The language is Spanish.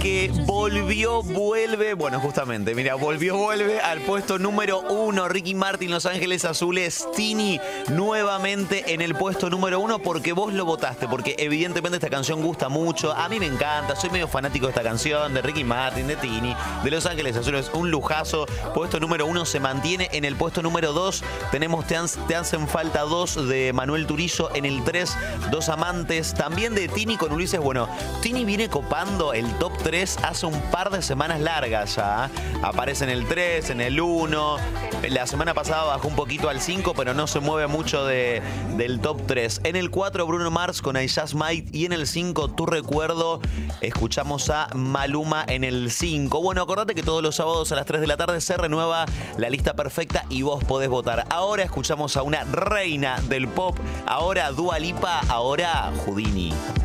que vuelve, bueno, justamente, mira, vuelve al puesto número 1. Ricky Martin, Los Ángeles Azules, Tini, nuevamente en el puesto número 1 porque vos lo votaste, porque evidentemente esta canción gusta mucho. A mí me encanta, soy medio fanático de esta canción, de Ricky Martin, de Tini, de Los Ángeles Azules, un lujazo. Puesto número 1 se mantiene. En el puesto número 2 tenemos Te hacen falta 2 de Manuel Turizo. En el 3, Dos amantes, también de Tini con Ulises. Bueno, Tini viene copando el top 3 hace un par de semanas largas ya. Aparece en el 3, en el 1. La semana pasada bajó un poquito al 5, pero no se mueve mucho del top 3. En el 4, Bruno Mars con I Just Might. Y en el 5, Tu Recuerdo, escuchamos a Maluma en el 5. Bueno, acordate que todos los sábados a las 3 de la tarde se renueva la lista perfecta y vos podés votar. Ahora escuchamos a una reina del pop. Ahora Dua Lipa, ahora Houdini.